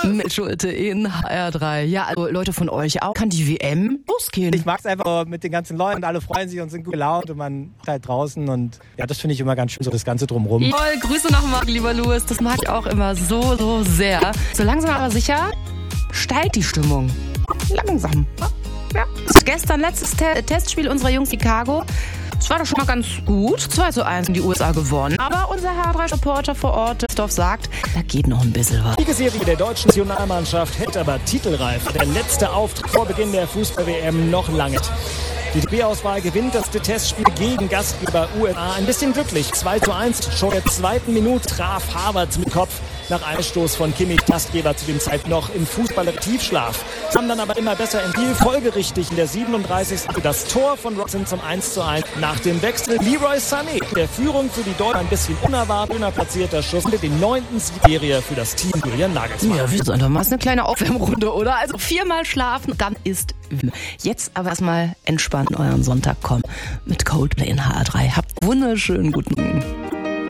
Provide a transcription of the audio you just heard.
Mit Schulte in HR3. Ja, also Leute von euch auch. Kann die WM losgehen? Ich mag's einfach mit den ganzen Leuten und alle freuen sich und sind gut gelaunt und man ist halt draußen und ja, das finde ich immer ganz schön, so das Ganze drumrum. Toll, Grüße nochmal, lieber Louis. Das mag ich auch immer so, so sehr. So langsam aber sicher steigt die Stimmung. Langsam. Ja. Gestern letztes Testspiel unserer Jungs Chicago. Das war doch schon mal ganz gut. 2:1 in die USA gewonnen. Aber unser HR3-Reporter vor Ort, Christoph, sagt, da geht noch ein bisschen was. Die Siegesserie der deutschen Nationalmannschaft hält aber titelreif. Der letzte Auftritt vor Beginn der Fußball-WM noch lange. Die DFB-Auswahl gewinnt das Testspiel gegen Gastgeber USA. Ein bisschen glücklich. 2:1. Schon in der zweiten Minute traf Havertz mit Kopf nach Einstoß von Kimmich, Gastgeber zu dem Zeit noch im Fußballer-Tiefschlaf. Kam dann aber immer besser im Spiel. Folgerichtig in der 37. das Tor von Robson zum 1:1. Nach dem Wechsel Leroy Sané. Der Führung für die Deutschen ein bisschen unerwartet. Platzierter Schuss mit den 9. Serie für das Team Julian Nagelsmann. Ja, wir sind einfach mal eine kleine Aufwärmrunde, oder? Also 4-mal schlafen, dann ist jetzt aber erstmal entspannt in euren Sonntag kommen mit Coldplay in HR3. Habt wunderschönen guten Morgen.